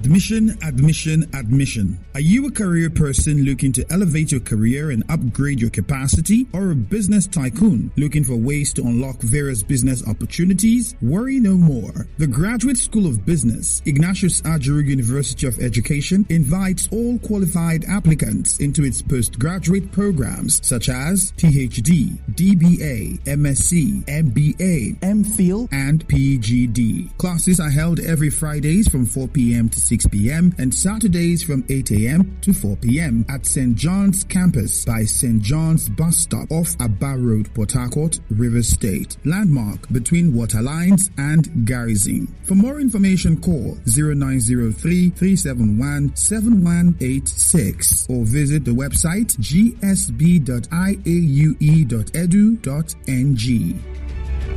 Admission, admission, admission. Are you a career person looking to elevate your career and upgrade your capacity, or a business tycoon looking for ways to unlock various business opportunities? Worry no more. The Graduate School of Business, Ignatius Ajuru University of Education, invites all qualified applicants into its postgraduate programs such as PhD, DBA, MSc, MBA, MPhil, and PGD. Classes are held every Fridays from 4 p.m. to 6 p.m. and Saturdays from 8 a.m. to 4 p.m. at St. John's campus by St. John's bus stop off Abba Road, Port Harcourt, Rivers State. Landmark between Waterlines and Garrison. For more information, call 0903-371-7186 or visit the website gsb.iaue.edu.ng.